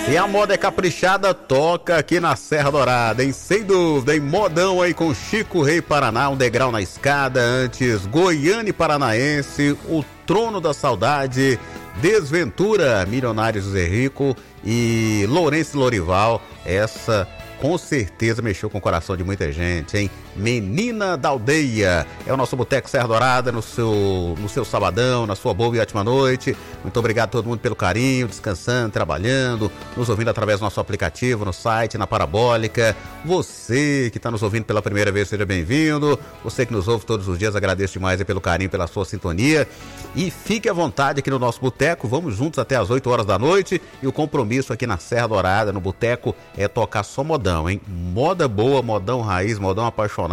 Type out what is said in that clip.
E a moda é caprichada, toca aqui na Serra Dourada, hein? Sem dúvida, em modão aí com Chico Rei Paraná, um degrau na escada, antes Goiânia e Paranaense, o Trono da Saudade, Desventura, Milionários Zé Rico e Lourenço Lorival, essa com certeza mexeu com o coração de muita gente, hein? Menina da Aldeia, é o nosso Boteco Serra Dourada no seu sabadão, na sua boa e ótima noite. Muito obrigado a todo mundo pelo carinho, descansando, trabalhando, nos ouvindo através do nosso aplicativo, no site, na Parabólica. Você que está nos ouvindo pela primeira vez, seja bem-vindo. Você que nos ouve todos os dias, agradeço demais pelo carinho, pela sua sintonia. E fique à vontade aqui no nosso Boteco, vamos juntos até as 8 horas da noite. E o compromisso aqui na Serra Dourada, no Boteco, é tocar só modão, hein? Moda boa, modão raiz, modão apaixonado.